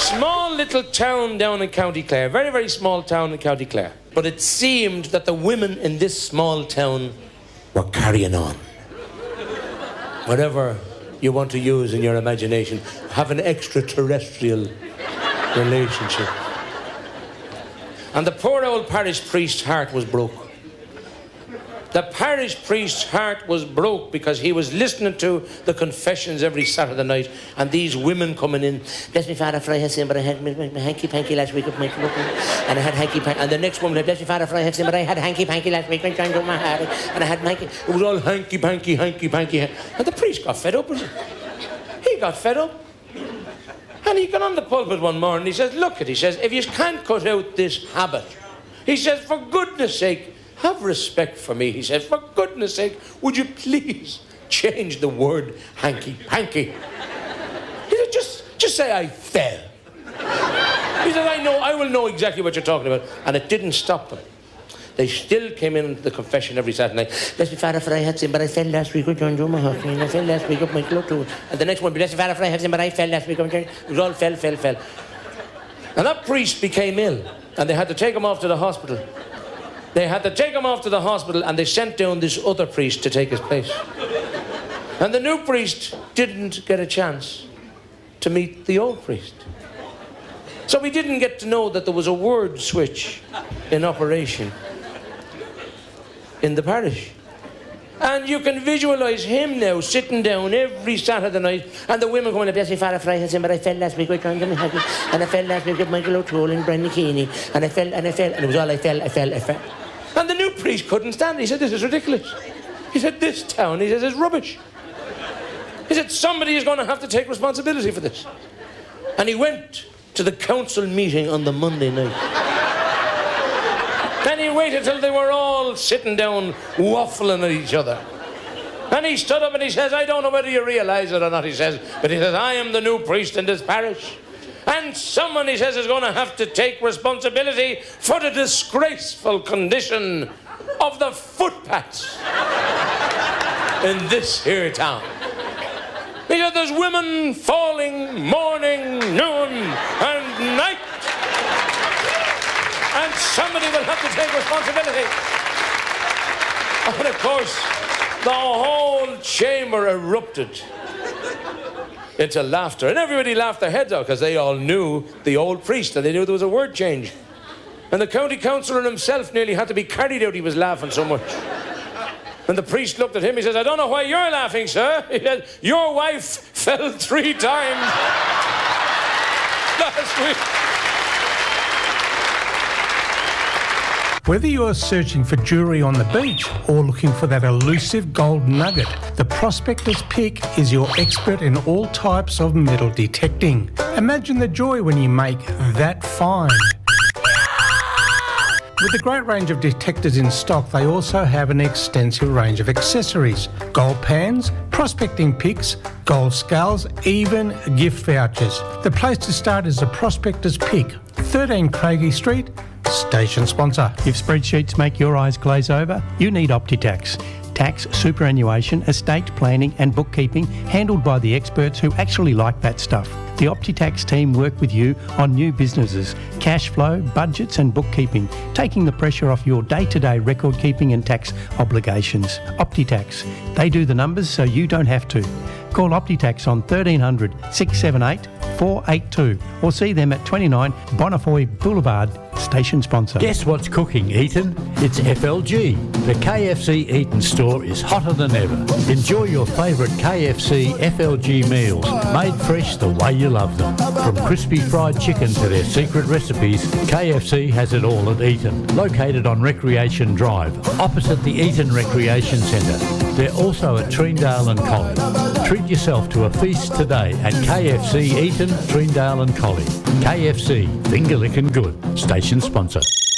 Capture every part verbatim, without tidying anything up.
Small little town down in County Clare. Very, very small town in County Clare. But it seemed that the women in this small town were carrying on. Whatever you want to use in your imagination, have an extraterrestrial relationship. And the poor old parish priest's heart was broke. The parish priest's heart was broke because he was listening to the confessions every Saturday night, and these women coming in. Bless me, Father, for I have sinned, but I had my, my, my hanky-panky last week of my and I had hanky-panky. And the next woman, bless me, Father, for I have sinned, but I had hanky-panky last week, and my heart, and I had hanky. It was all hanky-panky, hanky-panky. And the priest got fed up with it. He got fed up. And he got on the pulpit one morning, he says, look it, he says, if you can't cut out this habit, he says, for goodness sake, have respect for me, he says, for goodness sake, would you please change the word hanky-panky? He said, just, just say I fell. He said, I know, I will know exactly what you're talking about. And it didn't stop them. They still came in the confession every Saturday night. Bless me, Father, for I had sin, but I fell last week with John Joe Mahoney, and I fell last week up my cloak too. And the next one, bless me, Father, for I had sin, but I fell last week up my It was all fell, fell, fell. And that priest became ill, and they had to take him off to the hospital. They had to take him off to the hospital, and they sent down this other priest to take his place. And the new priest didn't get a chance to meet the old priest. So we didn't get to know that there was a word switch in operation in the parish. And you can visualise him now sitting down every Saturday night, and the women going, bless me, Father, for I had sin, but I fell last week with John Joe Mahoney, and I fell last week with Michael O'Toole and Brendan Keeney, and I fell, and I fell, and it was all I fell, I fell, I fell. And the new priest couldn't stand it. He said, this is ridiculous. He said, this town, he says, is rubbish. He said, somebody is going to have to take responsibility for this. And he went to the council meeting on the Monday night. Then he waited till they were all sitting down, waffling at each other. And he stood up and he says, I don't know whether you realise it or not, he says, but he says, I am the new priest in this parish. And someone, he says, is going to have to take responsibility for the disgraceful condition of the footpaths in this here town. He said, there's women falling morning, noon, and night. And somebody will have to take responsibility. And of course, the whole chamber erupted into laughter. And everybody laughed their heads out because they all knew the old priest and they knew there was a word change. And the county councillor himself nearly had to be carried out. He was laughing so much. And the priest looked at him. He says, I don't know why you're laughing, sir. He said, your wife fell three times last week. Whether you're searching for jewellery on the beach or looking for that elusive gold nugget, the Prospector's Pick is your expert in all types of metal detecting. Imagine the joy when you make that find. With a great range of detectors in stock, they also have an extensive range of accessories. Gold pans, prospecting picks, gold scales, even gift vouchers. The place to start is the Prospector's Pick, thirteen Craigie Street, station sponsor. If spreadsheets make your eyes glaze over, you need OptiTax. Tax, superannuation, estate planning and bookkeeping handled by the experts who actually like that stuff. The OptiTax team work with you on new businesses, cash flow, budgets and bookkeeping, taking the pressure off your day-to-day record keeping and tax obligations. OptiTax. They do the numbers so you don't have to. Call OptiTax on thirteen hundred, six seven eight, four eight two or see them at twenty-nine Bonifoy Boulevard, station sponsor. Guess what's cooking, Eaton? It's F L G. The K F C Eaton store is hotter than ever. Enjoy your favourite K F C F L G meals, made fresh the way you love them. From crispy fried chicken to their secret recipes, K F C has it all at Eaton. Located on Recreation Drive, opposite the Eaton Recreation Centre. They're also at Treendale and Collie. Treat yourself to a feast today at K F C Eaton, Treendale and Collie. K F C, finger licking good. Station sponsor.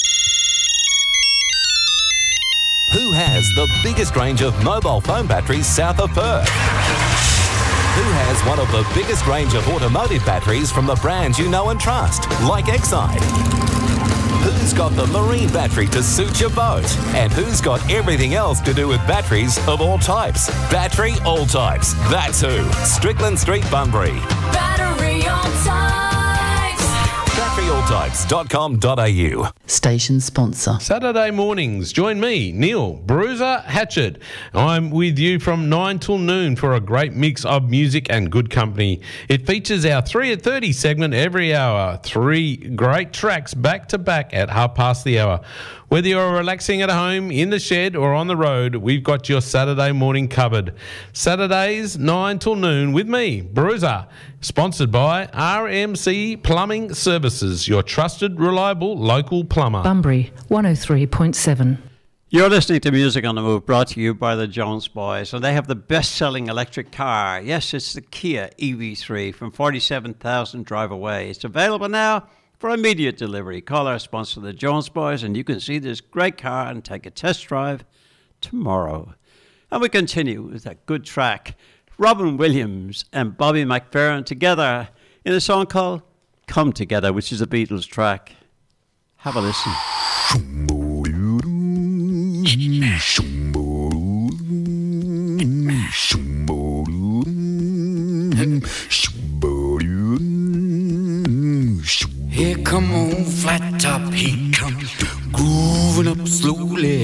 Who has the biggest range of mobile phone batteries south of Perth? Who has one of the biggest range of automotive batteries from the brands you know and trust, like Exide? Who's got the marine battery to suit your boat? And who's got everything else to do with batteries of all types? Battery All Types. That's who. Strickland Street, Bunbury. Battery All Types. stamps dot com dot a u. Station sponsor. Saturday mornings, join me, Neil Bruiser Hatchet. I'm with you from nine till noon for a great mix of music and good company. It features our three at thirty segment every hour. Three great tracks back to back at half past the hour. Whether you're relaxing at home, in the shed or on the road, we've got your Saturday morning covered. Saturdays, nine till noon with me, Bruiser. Sponsored by R M C Plumbing Services, your trusted, reliable local plumber. Bunbury, one oh three point seven. You're listening to Music on the Move, brought to you by the Jones Boys, and they have the best-selling electric car. Yes, it's the Kia E V three from forty-seven thousand drive away. It's available now for immediate delivery. Call our sponsor, the Jones Boys, and you can see this great car and take a test drive tomorrow. And we continue with a good track. Robin Williams and Bobby McFerrin together in a song called Come Together, which is a Beatles track. Have a listen. Here come on flat top, he comes grooving up slowly.